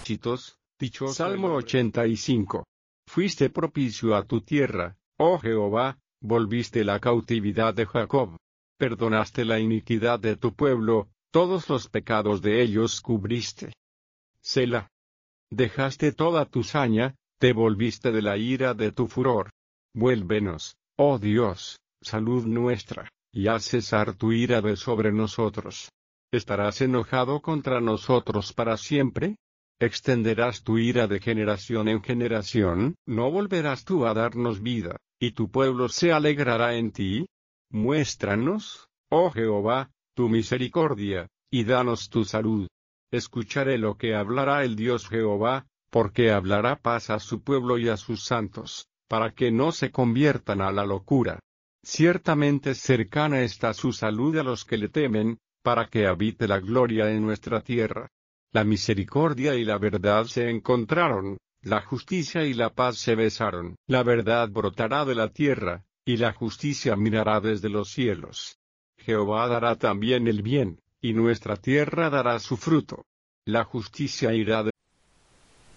Dichoso Salmo 85. Fuiste propicio a tu tierra, oh Jehová, volviste la cautividad de Jacob. Perdonaste la iniquidad de tu pueblo, todos los pecados de ellos cubriste. Selah. Dejaste toda tu saña, te volviste de la ira de tu furor. Vuélvenos, oh Dios, salud nuestra, y haz cesar tu ira de sobre nosotros. ¿Estarás enojado contra nosotros para siempre? ¿Extenderás tu ira de generación en generación? ¿No volverás tú a darnos vida, y tu pueblo se alegrará en ti? Muéstranos, oh Jehová, tu misericordia, y danos tu salud. Escucharé lo que hablará el Dios Jehová, porque hablará paz a su pueblo y a sus santos, para que no se conviertan a la locura. Ciertamente cercana está su salud a los que le temen, para que habite la gloria en nuestra tierra. La misericordia y la verdad se encontraron, la justicia y la paz se besaron. La verdad brotará de la tierra, y la justicia mirará desde los cielos. Jehová dará también el bien, y nuestra tierra dará su fruto. La justicia irá